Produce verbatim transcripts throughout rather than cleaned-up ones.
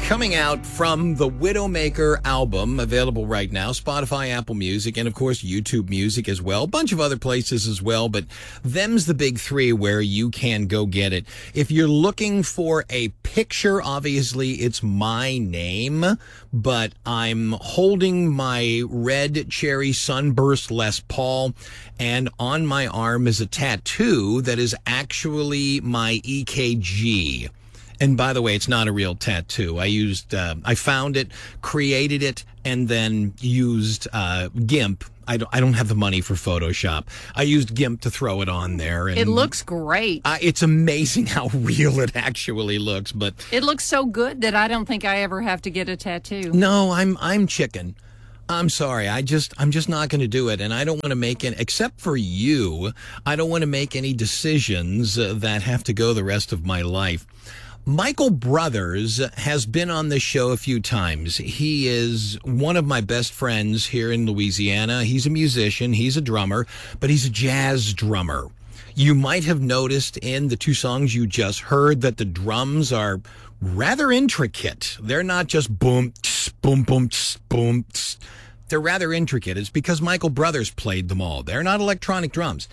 Coming out from the Widowmaker album, available right now, Spotify, Apple Music, and of course YouTube Music as well. A bunch of other places as well, but them's the big three where you can go get it. If you're looking for a picture, obviously it's my name, but I'm holding my red cherry sunburst Les Paul, and on my arm is a tattoo that is actually my E K G. And by the way, it's not a real tattoo. I used, uh, I found it, created it, and then used uh, GIMP. I don't, I don't have the money for Photoshop. I used GIMP to throw it on there. And it looks great. Uh, it's amazing how real it actually looks. But it looks so good that I don't think I ever have to get a tattoo. No, I'm I'm chicken. I'm sorry. I just, I'm just not going to do it. And I don't want to make any, except for you, I don't want to make any decisions uh, that have to go the rest of my life. Michael Brothers has been on this show a few times. He is one of my best friends here in Louisiana. He's a musician. He's a drummer, but he's a jazz drummer. You might have noticed in the two songs you just heard that the drums are rather intricate. They're not just boom, tss, boom, boom, tss, boom. Tss. They're rather intricate. It's because Michael Brothers played them all. They're not electronic drums.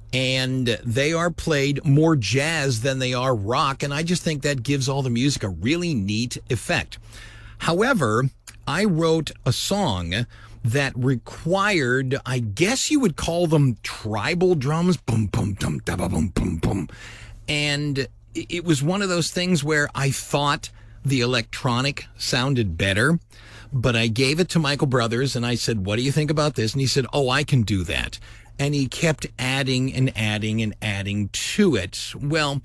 And they are played more jazz than they are rock, and I just think that gives all the music a really neat effect. However, I wrote a song that required, I guess you would call them tribal drums, boom, boom, dum, da, ba, boom, boom, boom. And it was one of those things where I thought the electronic sounded better, but I gave it to Michael Brothers, and I said, what do you think about this? And he said, oh, I can do that. And he kept adding and adding and adding to it. Well,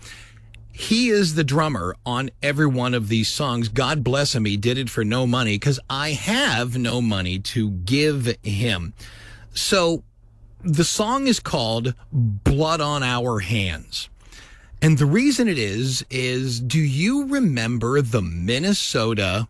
he is the drummer on every one of these songs. God bless him. He did it for no money because I have no money to give him. So the song is called Blood on Our Hands. And the reason it is, is do you remember the Minnesota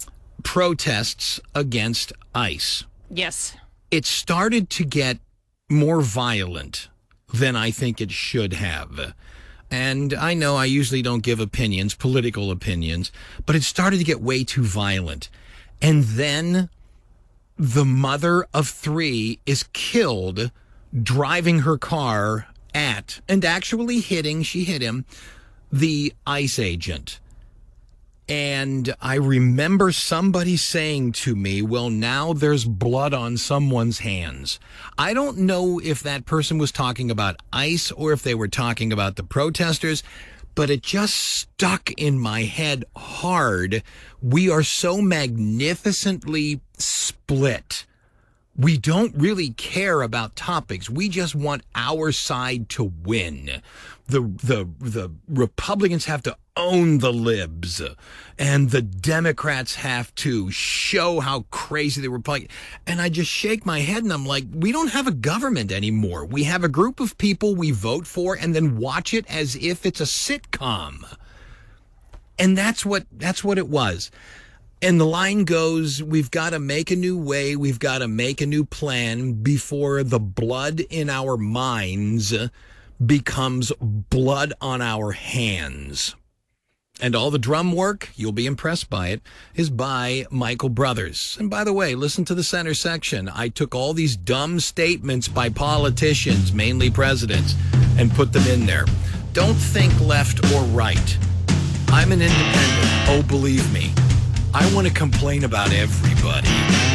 protests against ICE? Yes. It started to get more violent than I think it should have. And I know I usually don't give opinions, political opinions, but it started to get way too violent. And then the mother of three is killed driving her car at, and actually hitting, she hit him, the ICE agent. And I remember somebody saying to me, well, now there's blood on someone's hands. I don't know if that person was talking about ICE or if they were talking about the protesters, but it just stuck in my head hard. We are so magnificently split. We don't really care about topics. We just want our side to win. The the the Republicans have to own the libs, and the Democrats have to show how crazy the Republicans. And I just shake my head, and I'm like, we don't have a government anymore. We have a group of people we vote for, and then watch it as if it's a sitcom. And that's what that's what it was. And the line goes, we've got to make a new way, we've got to make a new plan before the blood in our minds becomes blood on our hands. And all the drum work, you'll be impressed by it, is by Michael Brothers. And by the way, listen to the center section. I took all these dumb statements by politicians, mainly presidents, and put them in there. Don't think left or right. I'm an independent. Oh, believe me. I want to complain about everybody.